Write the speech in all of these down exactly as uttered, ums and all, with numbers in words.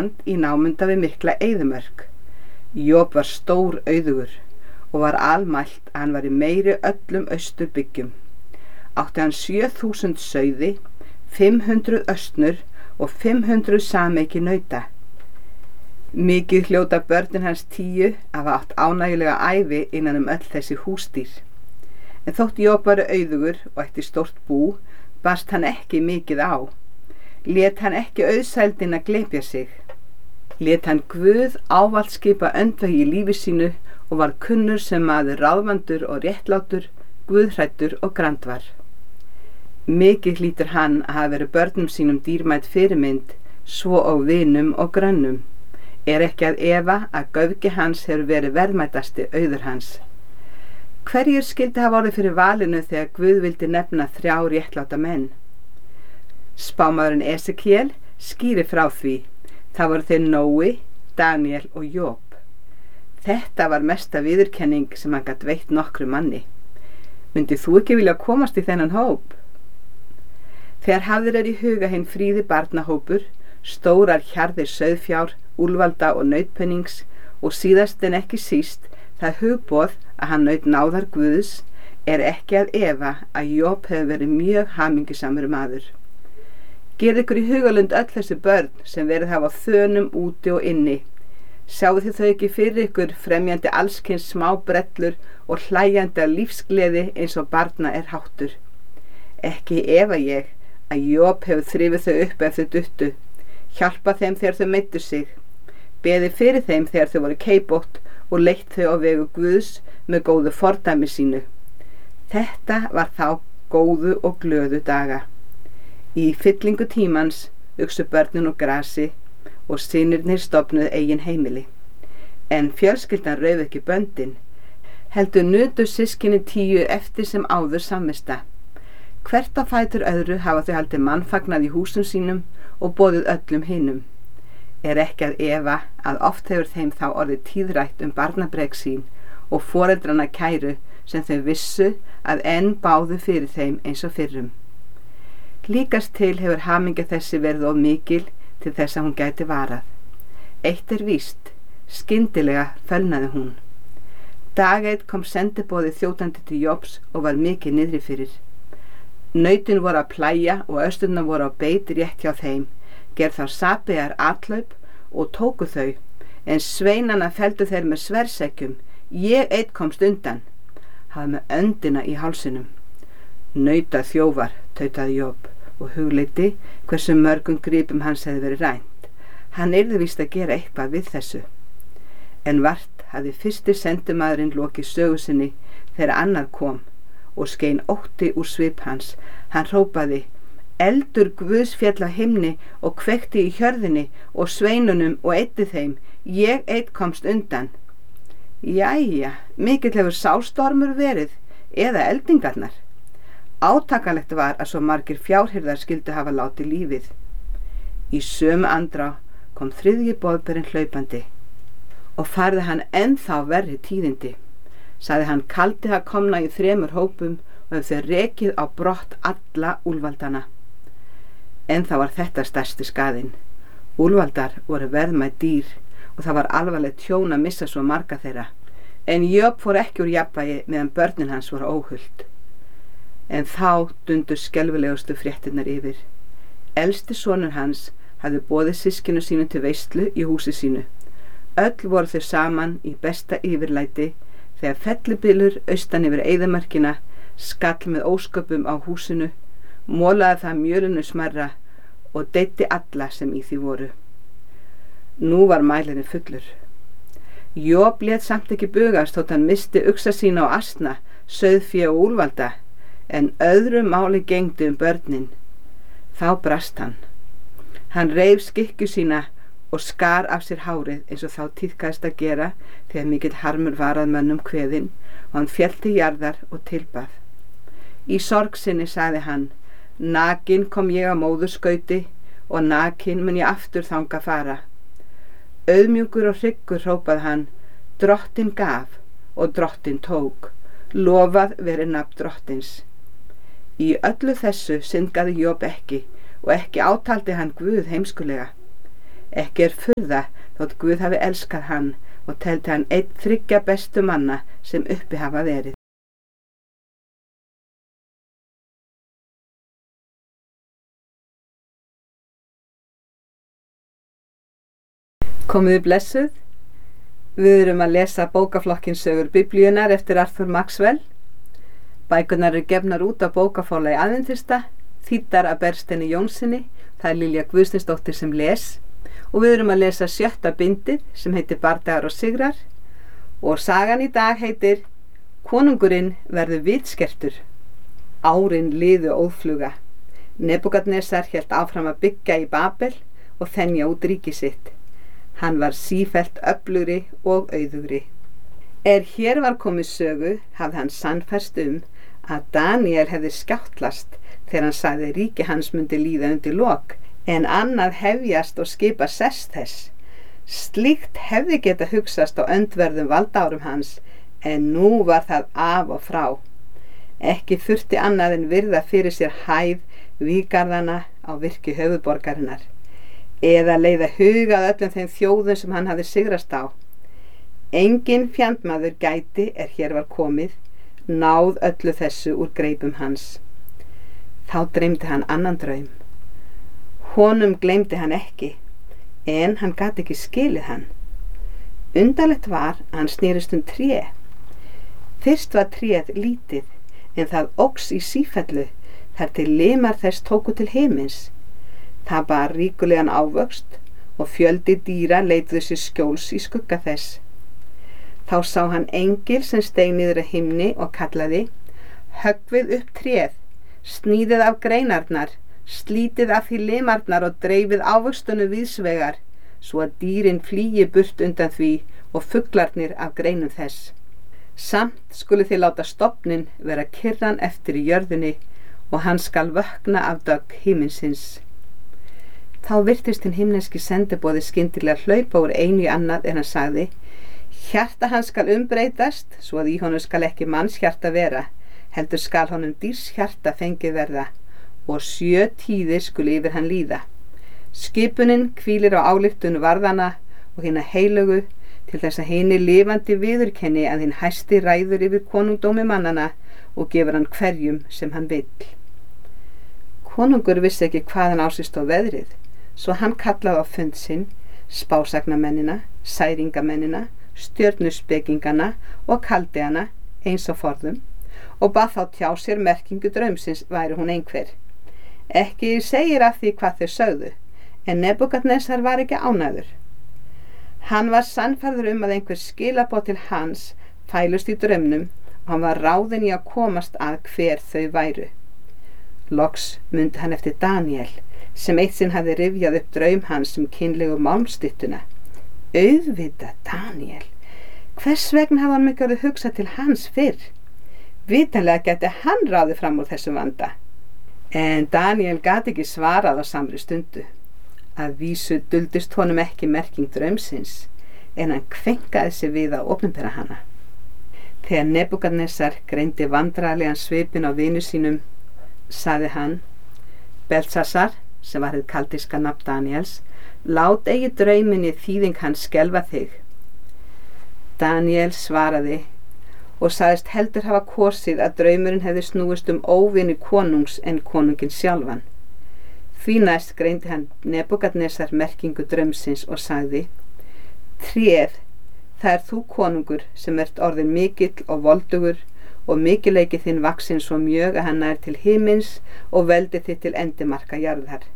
land í námunda við mikla eyðimörk. Job var stór auðugur og var almælt að hann var í meiri öllum austurbyggjum. Átti hann sjö þúsund sauði, fimm hundruð östnur og fimm hundruð sameiki nauta. Mikið hljóta börnin hans tíu hafa átt ánægjulega ævi innan um öll þessi húsdýr. En þótt Job var auðugur og ætti stórt bú, barst hann ekki mikið á. Lét hann ekki auðsældina glepja sig. Lét hann Guð ávallt skipa öndvegi í lífi sínu og var kunnur sem maður ráðvandur og réttlátur, guðhræddur og grandvar. Mikið hlýtur hann að hafa verið börnum sínum dýrmæt fyrirmynd, svo og vinum og grönnum. Er ekki að efa að göfgi hans hefur verið verðmætasti auður hans. Hverjir skyldi hafa orðið fyrir valinu þegar Guð vildi nefna þrjá réttláta menn? Spámaðurinn Esekiel skýrir frá því. Það voru þeir Nói, Daniel og Job. Þetta var mesta viðurkenning sem hann gat veitt nokkru manni. Myndi þú ekki vilja komast í þennan hóp? Þegar hafðir er í huga hinn fríði barnahópur, stórar hjarðir sauðfjár, úlvalda og nautpennings og síðast en ekki síst það hugboð að hann naut náðar Guðs, er ekki að efa að Job hefur verið mjög hamingjusamur maður. Gerið ykkur í hugalund öll þessi börn sem verið hafa á þönum úti og inni. Sjáu þið þau ekki fyrir ykkur fremjandi allskyns smábrellur og hlæjandi af lífsgleði eins og barna er háttur. Ekki efa ég að Job hefur þrifið þau upp ef þau duttu, hjálpa þeim þegar þau meiddu sig, beði fyrir þeim þegar þau voru keibótt og leitt þau á vegu Guðs með góðu fordæmi sínu. Þetta var þá góðu og glöðu daga. Í fyllingu tímans uxu börnin úr grasi og synirnir stofnuðu eigin heimili. En fjölskyldan rauf ekki böndin, heldur nutu systkini tíu eftir sem áður samvista. Hvert á fætur öðru hafa þau haldið mannfagnað í húsum sínum og boðið öllum hinum. Er ekki að efa að oft hefur þeim þá orðið tíðrætt um barnabrek sín og foreldrana kæru sem þau vissu að enn báðu fyrir þeim eins og fyrrum. Líkast til hefur hamingja þessi verið of mikil til þess að hún gæti varað. Eitt er víst, skyndilega fölnaði hún. Dag eitt kom sendiboði þjótandi til Jobs og var mikið niðri fyrir. Nautin voru að plæja og östurna voru á beit rétt hjá þeim, gerð þá sapiðar atlaup og tóku þau, en sveinana felldu þeir með sverðsekkjum, ég eitt komst undan, hafði með öndina í hálsinum. Nauta þjófar, tautaði Job og hugleiddi hversu mörgum gripum hans hefði verið rænt. Hann yrði víst að gera eitthvað við þessu. En vart hafði fyrsti sendimaðurinn lokið sögu sinni þegar annar kom og skein ótti úr svip hans. Hann hrópaði, eldur Guðs féll á himni og kveikti í hjörðinni og sveinunum og eyddi þeim, ég eitt komst undan. Jæja, mikill hefur sástormur verið, eða eldingarnar. Átakanlegt var að svo margir fjárhirðar skyldu hafa látið lífið. Í sömu andrá kom þriðji boðberinn hlaupandi og færði hann ennþá verri tíðindi. Sagði hann kaldi að komna í þremur hópum og hefði þau rekið á brott alla úlfaldana. En það var þetta stærsti skaðinn. Úlfaldar voru verðmæt dýr og það var alvarlegt tjón að missa svo marga þeirra. En Job fór ekki úr jafnvægi meðan börnin hans voru óhult. En þá dundu skelfilegustu fréttirnar yfir. Elsti sonur hans hafði boðið systkinu sínu til veislu í húsi sínu. Öll voru þau saman í besta yfirlæti þegar fellibylur austan yfir eyðimörkina skall með ósköpum á húsinu, molaði það mjölinu smerra og deyddi alla sem í því voru. Nú var mælirinn fullur. Job lét samt ekki bugast þótt hann misti uxa sína á asna, sauðfé og úlvalda, en öðru máli gegndi um börnin. Þá brast hann. Hann reif skikku sína og skar af sér hárið eins og þá tíðkaðist að gera þegar mikill harmur var að mönnum kveðinn og hann féll til jarðar og tilbað. Í sorg sinni sagði hann, nakin kom ég á móðurskauti og nakin mun ég aftur þanga fara. Auðmjúkur og hryggur hrópaði hann, drottin gaf og drottin tók, lofað veri nafn drottins. Í öllu þessu syndgaði Job ekki og ekki átaldi hann Guð heimskulega. Ekki er furða þótt Guð hafi elskað hann og teldi hann einn þriggja bestu manna sem uppi hafa verið. Komiði blessuð. Við erum að lesa bókaflokkin Sögur Biblíunnar eftir Arthur Maxwell. Bækurnar eru gefnar út á bókaforlagi Aðventista, þýddar af Bergsteini Jónssyni, það er Lilja Guðsteinsdóttir sem les, og við erum að lesa sjötta bindið sem heitir Bardagar og sigrar, og sagan í dag heitir Konungurinn verður vitskertur. Árin liðu óðfluga. Nebúkadnesar hélt áfram að byggja í Babel og þenja út ríki sitt. Hann var sífellt öflugri og auðugri. Er hér var komið sögu, hafði hann sannfærst um að Daniel hefði skjáttlast þegar hann sagði ríki hans myndi líða undir lok, en annað hefjast og skipa sess þess. Slíkt hefði geta hugsast á öndverðum valdárum hans, en nú var það af og frá. Ekki þurfti annað en virða fyrir sér hæð vígarðana á virki höfuðborgarinnar, eða leiða hugað öllum þeim þjóðum sem hann hafði sigrast á. Engin fjandmaður gæti, er hér var komið, náð öllu þessu úr greipum hans. Þá dreymdi hann annan draum. Honum gleymdi hann ekki, en hann gat ekki skilið hann. Undarlegt var að hann snerist um tré. Fyrst var tréð lítið, en það óx í sífellu, þar til limar þess tóku til himins. Það bar ríkulegan ávöxt og fjöldi dýra leituðu sér skjóls í skugga þess. Þá sá hann engil sem steig niður að himni og kallaði: höggvið upp tréð, sníðið af greinarnar, slítið af því limarnar og dreifið ávöxtunum víðsvegar, svo að dýrin flýi burt undan því og fuglarnir af greinum þess. Samt skulu þið láta stofnin vera kyrran eftir í jörðinni og hann skal vökna af dögg himinsins. Þá virtist hinn himneski sendiboði skyndilega hlaupa úr einu í annað en hann sagði: hjarta hans skal umbreytast, svo að í honum skal ekki manns hjarta vera, heldur skal honum dýrs hjarta fengið verða, og sjö tíðir skuli yfir hann líða. Skipunin hvílir á ályktun varðana og hinna heilögu, til þess að hinni lifandi viðurkenni að hinn hæsti ræður yfir konungdómi mannana og gefur hann hverjum sem hann vill. Konungur vissi ekki hvað hann á sig stóð veðrið, svo hann kallaði á fund sinn spásagnamennina, særingamennina, stjörnuspekingana og kaldeana eins og forðum, og bað þá tjá sér merkingu draumsins væri hún einhver. Ekki segir af því hvað þau sögðu, en Nebúkadnesar var ekki ánægður. Hann var sannfærður um að einhver skilaboð til hans fælust í draumnum og hann var ráðinn í að komast að hver þau væru. Loks mundi hann eftir Daniel, sem eitt sinn hafði rifjað upp draum hans um kynlegu málmstyttuna. Auðvitað Daniel. Hvers vegna hafði hann ekki orðið hugsað til hans fyrr? Vitanlega gæti hann ráðið fram úr þessum vanda. En Daniel gat ekki svarað á samri stundu. Að vísu duldist honum ekki merking draumsins, en hann kvenkaði sig við að opinbera hana. Þegar Nebúkadnesar greindi vandræðalegan svipinn á vinu sínum, sagði hann: Beltsasar, sem var hið kaldiska nafn Daniels, lát eigi drauminni þýðing hans skelfa þig. Daniel svaraði og sagðist heldur hafa kosið að draumurinn hefði snúist um óvini konungs en konungin sjálfan. Því næst greindi hann Nebúkadnesar merkingu draumsins og sagði: Tréð, það er þú konungur sem ert orðin mikill og voldugur og mikileiki þinn vaksin svo mjög að hann nær til himins og veldi þitt til endimarka jarðar.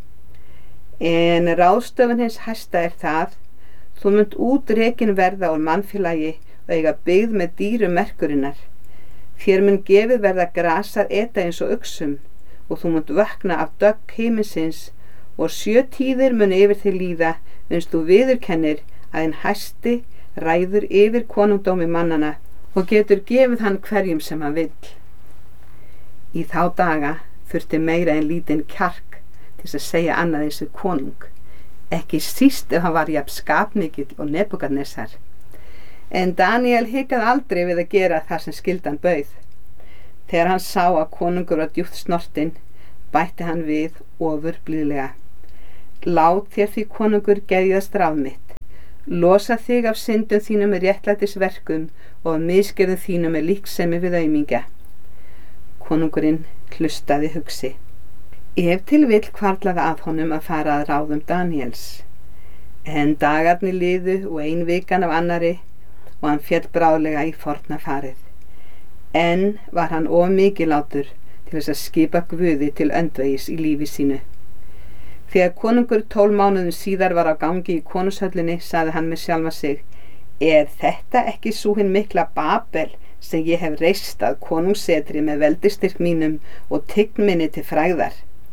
En ráðstöfun hins hæsta er það: þú munt útrekin verða úr mannfélagi og eiga byggð með dýrum merkurinnar. Þér mun gefið verða grasar eta eins og uxum, og þú munt vökna af dögg himinsins, og sjö tíðir mun yfir þig líða, uns þú viðurkennir að hinn hæsti ræður yfir konungdómi mannana og getur gefið hann hverjum sem hann vill. Í þá daga þurfti meira en lítinn kjark til að segja annað eins við konung, ekki síst ef hann var jafn skapmikill og Nebúkadnesar. En Daniel hikaði aldrei við að gera það sem skyldan bauð. Þegar hann sá að konungur var djúpt snortinn, bætti hann við ofur blíðlega: Lát þér því konungur geðjast ráð mitt. Losa þig af syndum þínum með réttlætisverkum og af misgerðum þínum með líksemi við aumingja. Konungurinn hlustaði hugsi. Ef til vill hvarflaði að honum að fara að ráðum Daníels. En dagarnir liðu og ein vikan af annari og hann féll bráðlega í forna farið. En var hann of mikilátur til þess að skipa Guði til öndvegis í lífi sínu. Þegar konungur tólf mánuðum síðar var á gangi í konungshöllinni, sagði hann með sjálfa sig: Er þetta ekki sú hin mikla Babel sem ég hef reist að konungssetri með veldistyrk mínum og tign minni til frægðar?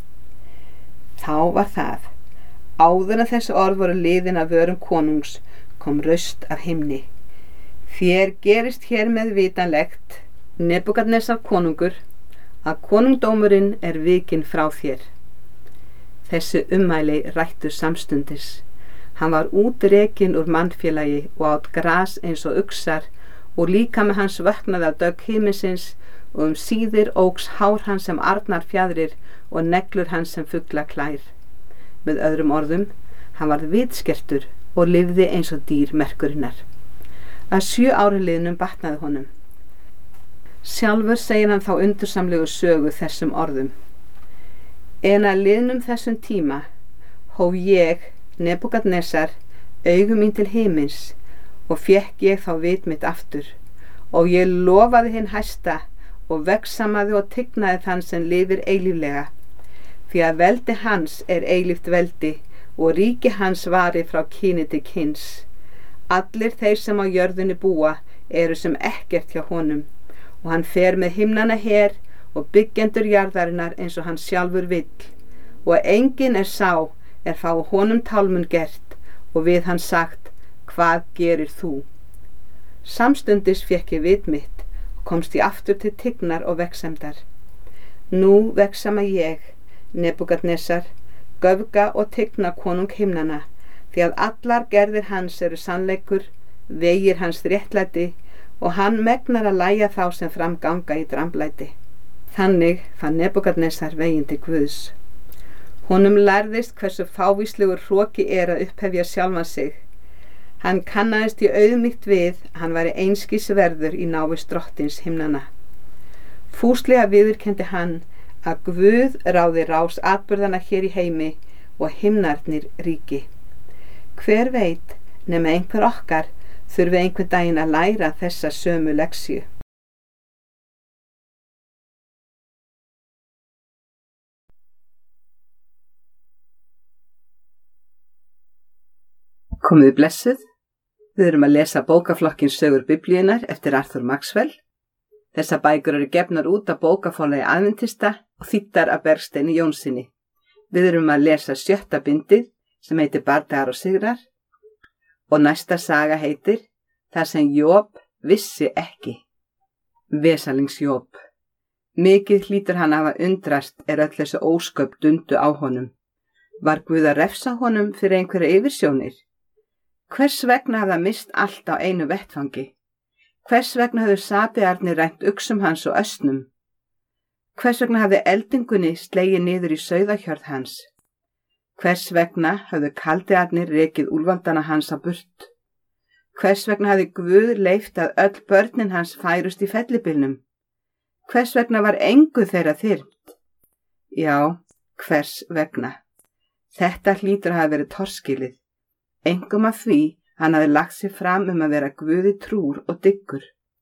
Þá var það, áður en þessi orð voru liðin af vörum konungs, kom raust af himni: Þér gerist hér með vitanlegt, Nebúkadnesar konungur, að konungdómurinn er vikinn frá þér. Þessi ummæli rættu samstundis. Hann var útrekinn úr mannfélagi og át gras eins og uxar og líkami hans vöknaði af dögg himinsins og um síðir óx hár hans sem arnar fjadrir og neglur hans sem fugla klær. Með öðrum orðum, hann varð vitskertur og lifði eins og dýr merkurinnar. Að sjö ári liðnum batnaði honum. Sjálfur segir hann þá undursamlegu sögu þessum orðum: En að liðnum þessum tíma hóf ég, Nebúkadnesar, augu mín til himins og fékk ég þá vit mitt aftur og ég lofaði hinn hæsta og vegsamaði og tignaði þann sem lifir eilíflega, því að veldi hans er eilíft veldi og ríki hans vari frá kyni til kyns. Allir þeir sem á jörðinni búa eru sem ekkert hjá honum og hann fer með himnana her og byggjendur jarðarinnar eins og hann sjálfur vill, og enginn er sá er fá honum tálmun gert og við hann sagt: Hvað gerir þú? Samstundis fékk ég vit mitt og komst ég aftur til tignar og vegsemdar. Nú vegsama ég, Nebúkadnesar, göfga og tigna konung himnana, því að allar gerðir hans eru sannleikur, vegir hans réttlæti og hann megnar að lægja þá sem fram ganga í dramblæti. Þannig fann Nebúkadnesar veginn til Guðs. Honum lærðist hversu fávíslegur hroki er að upphefja sjálfan sig. Hann kannaðist í auðmýkt við hann væri einskis verður í návist drottins himnana. Fúslega viðurkenndi hann að Guð ráði rás atburðana hér í heimi og himnarnir ríki. Hver veit nema einhver okkar þurfi einhvern daginn að læra þessa sömu leksju. Komiði blessuð. Við erum að lesa bókaflokkin Sögur Biblíunnar eftir Arthur Maxwell. Þessar bækur eru gefnar út af bókaforlagi Aðventista og þýddar af Bergsteini Jónssyni. Við erum að lesa sjötta bindið sem heitir Bardagar og sigrar og næsta saga heitir Það sem Job vissi ekki. Vesalings Job. Mikið hlýtur hann að hafa undrast er öll þessu ósköp dundu á honum. Var Guð að refsa honum fyrir einhverja yfirsjónir? Hvers vegna hafði hann mist allt á einu vettfangi? Hvers vegna hafði sapiarnir rænt uxum hans og ösnum? Hvers vegna hafði eldingunni slegið niður í sauðahjörð hans? Hvers vegna hafði kaldiarnir rekið úlfaldana hans á burt? Hvers vegna hafði Guð leyft að öll börnin hans færust í fellibylnum? Hvers vegna var engu þeirra þyrmt? Já, hvers vegna? Þetta hlýtur að hafa verið torskilið. Engum af því hann hafði lagt sig fram um að vera Guði trúr og dyggur.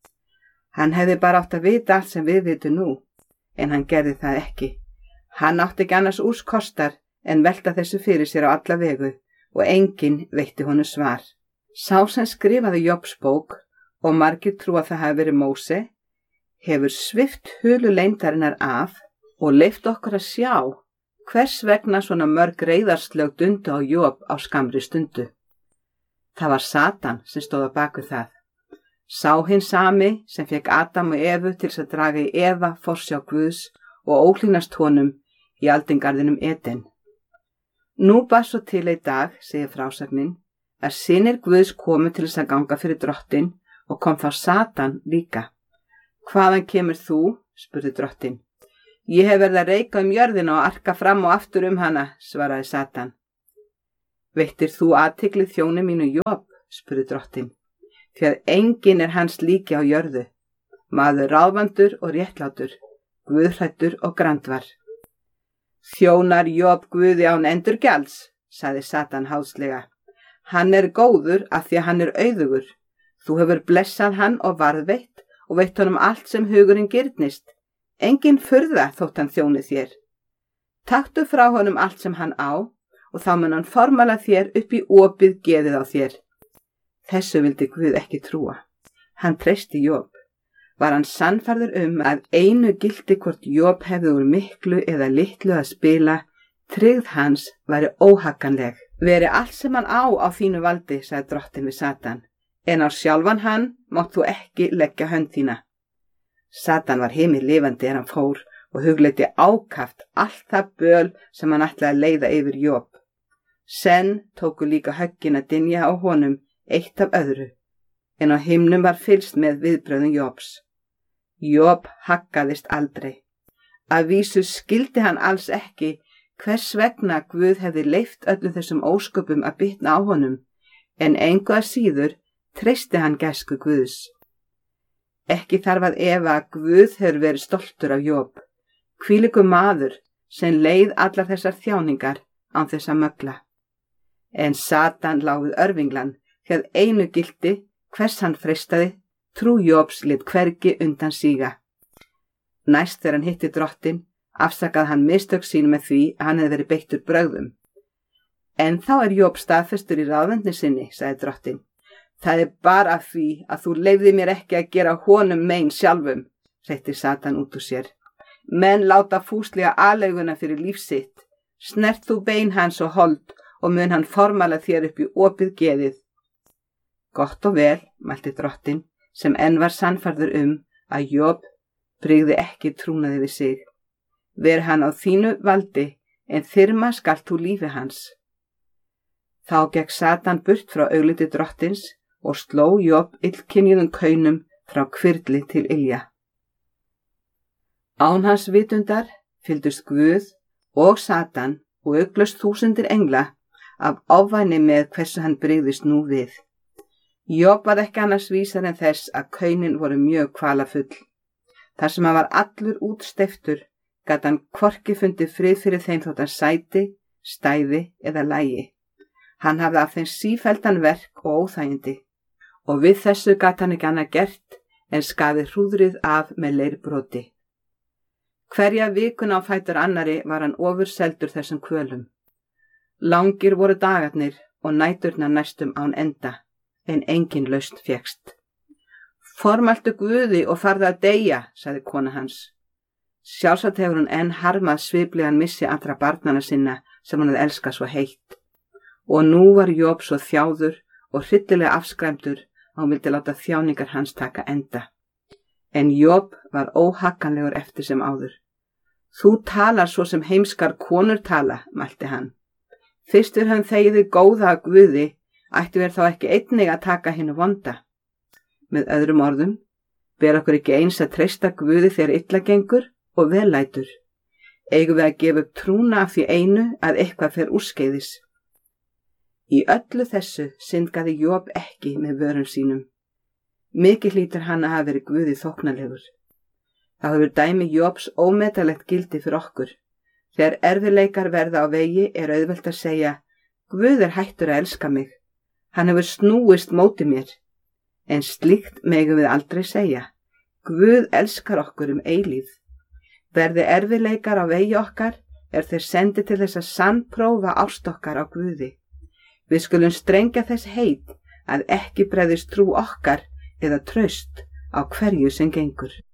Hann hefði bara átt að vita allt sem við vitum nú, en hann gerði það ekki. Hann átti ekki annars úrskostar en velta þessu fyrir sér á alla vegu og enginn veitti honum svar. Sá sem skrifaði Jobs bók, og margir trú að það hafi verið Móse, hefur svipt hulu leyndarinnar af og leyft okkur að sjá hvers vegna svona mörg reiðarslög dundu á Job á skammri stundu. Það var Satan sem stóð á baku það. Sá hinn sami sem fekk Adam og Evu til þess að draga í Eva forsjá Guðs og óhlýnast honum í aldingarðinum Eden. Nú bar svo til í dag, segir frásagnin, að synir Guðs komu til þess að ganga fyrir drottin og kom þá Satan líka. Hvaðan kemur þú? Spurði drottin. Ég hef verið að reika um jörðina og arka fram og aftur um hana, svaraði Satan. Veittir þú athygli þjóni mínu Job, spurði drottinn, því að enginn er hans líki á jörðu, maður ráðvandur og réttlátur, guðhræddur og grandvar. Þjónar Job Guði án endurgjalds, sagði Satan háðslega. Hann er góður af því að hann er auðugur. Þú hefur blessað hann og varðveitt og veitt honum allt sem hugurinn girnist. Engin furða þótt hann þjóni þér. Taktu frá honum allt sem hann á og þá mun hann formala þér upp í opið geðið á þér. Þessu vildi Guð ekki trúa. Hann treysti Job. Var hann sannfærður um að einu gilti hvort Job hefði úr miklu eða litlu að spila, tryggð hans væri óhagganleg. Veri allt sem hann á á þínu valdi, sagði drottinn við Satan, en á sjálfan hann mátt þú ekki leggja hönd þína. Satan var himinlifandi en hann fór og hugleiddi ákaft allt það böl sem hann ætlaði að leiða yfir Job. Senn tóku líka höggin að dynja á honum eitt af öðru, en á himnum var fylgst með viðbröðum Jobs. Job haggaðist aldrei. Að vísu skildi hann alls ekki hvers vegna Guð hefði leyft öllum þessum ósköpum að bitna á honum, en engu að síður treysti hann gæsku Guðs. Ekki þarf að efa að Guð hefur verið stoltur af Job, hvílíkur maður sem leið allar þessar þjáningar án þess að mögla. En Satan lá við örvinglan, því að einu gilti hvers hann freistaði, trú Jobs lét hvergi undan síga. Næst þegar hann hitti drottinn, afsakaði hann mistök sín með því að hann hefði verið beittur brögðum. En þá er Job staðfestur í ráðvendni sinni, sagði drottinn. Það er bara af því að þú leyfði mér ekki að gera honum mein sjálfum, hreytti Satan út úr sér. Menn láta fúslega aðlauguna fyrir líf sitt. Snert þú bein hans og hold og mun hann formala þér upp í opið geðið. Gott og vel, mælti drottinn, sem enn var sannfærður um að Job brygði ekki trúnaði við sig. Ver hann á þínu valdi, en þyrma skalt þú lífi hans. Þá gekk Satan burt frá augliti drottins og sló Job illkynjuðum kaunum frá hvirfli til ilja. Án hans vitundar fylgdust Guð og Satan og auglust þúsundir engla af ofvæni með hversu hann brygðist nú við. Job var ekki annars vísar en þess að kaunin voru mjög kvalafull. Þar sem hann var allur útsteyptur, gat hann hvorki fundið frið fyrir þeim þótt hann sæti, stæði eða lægi. Hann hafði af þeim sífelldan verk og óþægindi, og við þessu gat hann ekki annað gert en skaði hrúðrið af með leirbroti. Hverja vikuna á fætur annari var hann ofurseldur þessum kvölum. Langir voru dagarnir og næturnar næstum án enda, en engin lausn fékkst. Formæltu Guði og farðu að deyja, sagði kona hans. Sjálfsagt hefur hún enn harmað sviplegan missi allra barnana sinna sem hún hefði elskað svo heitt. Og nú var Job svo þjáður og hryllilega afskræmdur að hún vildi láta þjáningar hans taka enda. En Job var óhagganlegur eftir sem áður. Þú talar svo sem heimskar konur tala, mælti hann. Fyrst við höfum þegiði góða að Guði, ættu við þá ekki einnig að taka hinu vonda. Með öðrum orðum, ber okkur ekki eins að treysta Guði þegar illa gengur og vellætur. Eigum við að gefa upp trúna af því einu að eitthvað fer úrskeiðis. Í öllu þessu syndgaði Job ekki með vörum sínum. Mikið hlýtur hann að hafa verið Guði þóknalegur. Það hefur dæmi Jobs ómetanlegt gildi fyrir okkur. Þegar erfiðleikar verða á vegi er auðvelt að segja, Guð er hættur að elska mig. Hann hefur snúist móti mér. En slíkt megum við aldrei segja. Guð elskar okkur um eilíð. Verði erfiðleikar á vegi okkar er þeir sendi til þess að sannprófa ást okkar á Guði. Við skulum strengja þess heit að ekki bregðist trú okkar eða traust á hverju sem gengur.